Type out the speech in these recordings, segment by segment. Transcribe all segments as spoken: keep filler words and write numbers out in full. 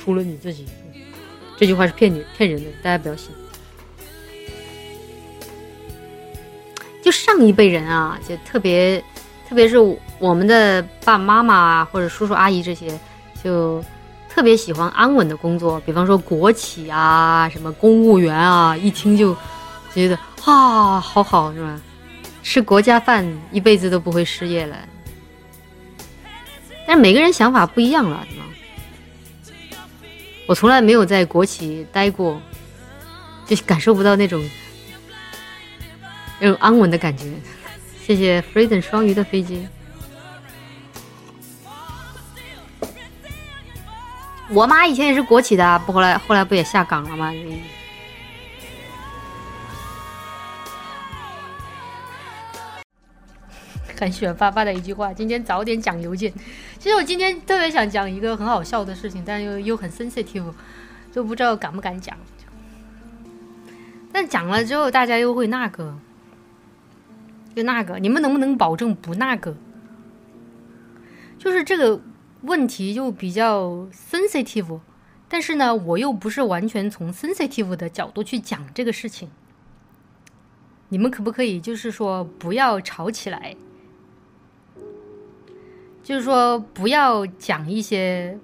除了你自己。这句话是骗你骗人的，大家不要信。就上一辈人啊，就特别特别是我们的爸爸妈妈啊，或者叔叔阿姨这些，就特别喜欢安稳的工作，比方说国企啊，什么公务员啊，一听就觉得啊，好好是吧？吃国家饭，一辈子都不会失业了。但是每个人想法不一样了，是吗？我从来没有在国企待过，就感受不到那种那种安稳的感觉。谢谢 Freedom 双鱼的飞机。我妈以前也是国企的，不后来后来不也下岗了吗？很喜欢发发的一句话，今天早点讲邮件。其实我今天特别想讲一个很好笑的事情，但又又很 sensitive， 都不知道敢不敢讲。但讲了之后大家又会那个就那个，你们能不能保证不那个？就是这个问题就比较 sensitive， 但是呢我又不是完全从 sensitive 的角度去讲这个事情。你们可不可以就是说不要吵起来，就是说不要讲一些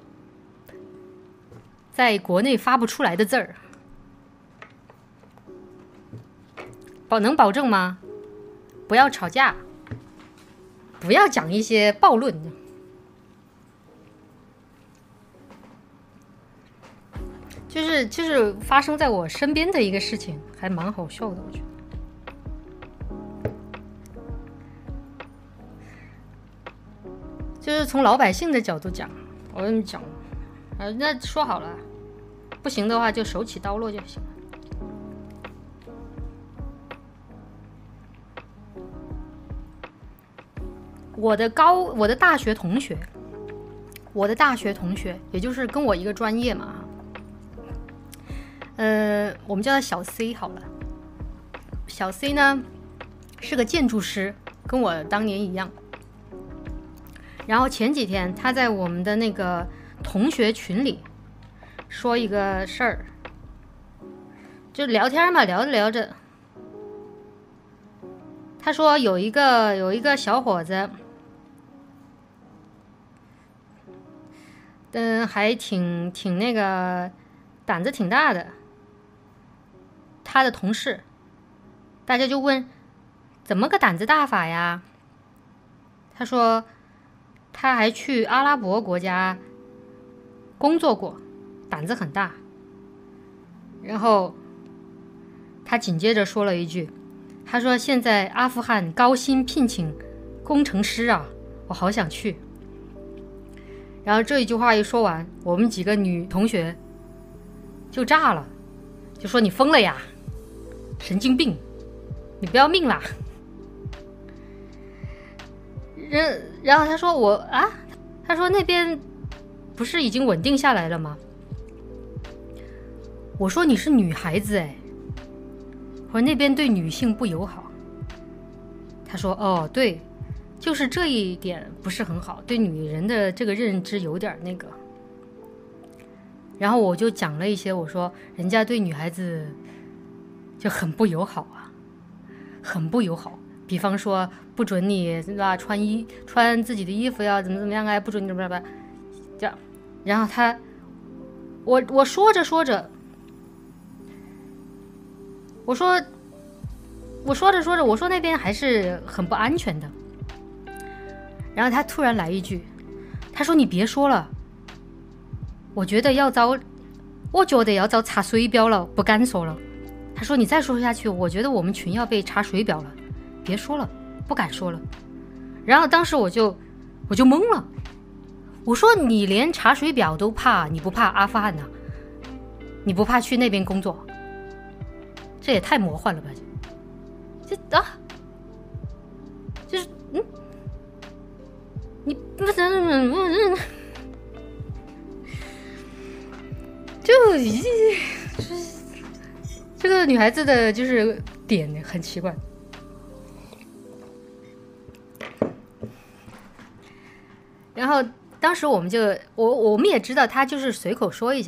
在国内发不出来的字儿，保能保证吗？不要吵架，不要讲一些暴论。就是就是发生在我身边的一个事情，还蛮好笑的，我觉得。就是从老百姓的角度讲，我跟你讲，呃，那说好了，不行的话就手起刀落就行了。我的高，我的大学同学，我的大学同学，也就是跟我一个专业嘛，呃，我们叫他小 C 好了。小 C 呢是个建筑师，跟我当年一样。然后前几天他在我们的那个同学群里说一个事儿，就聊天嘛，聊着聊着，他说有一个有一个小伙子，嗯，还挺挺那个胆子挺大的，他的同事，大家就问怎么个胆子大法呀？他说他还去阿拉伯国家工作过，胆子很大。然后他紧接着说了一句，他说现在阿富汗高薪聘请工程师啊，我好想去。然后这一句话一说完，我们几个女同学就炸了，就说你疯了呀，神经病，你不要命啦。然然后他说我啊，他说那边不是已经稳定下来了吗？我说你是女孩子哎，我说那边对女性不友好。他说哦对，就是这一点不是很好，对女人的这个认知有点那个。然后我就讲了一些，我说人家对女孩子就很不友好啊，很不友好。比方说不准你是吧，穿衣穿自己的衣服要怎么怎么样啊，不准你怎么怎么这样。然后他，我我说着说着，我说我说着说着，我说那边还是很不安全的。然后他突然来一句，他说你别说了，我觉得要遭，我觉得要遭查水表了，不敢说了。他说你再说下去，我觉得我们群要被查水表了，别说了，不敢说了。然后当时我就我就懵了，我说你连查水表都怕，你不怕阿富汗啊？你不怕去那边工作？这也太魔幻了吧！这啊，就是嗯，你不是嗯，就这个女孩子的就是点很奇怪。然后当时我们就我我们也知道她就是随口说一下。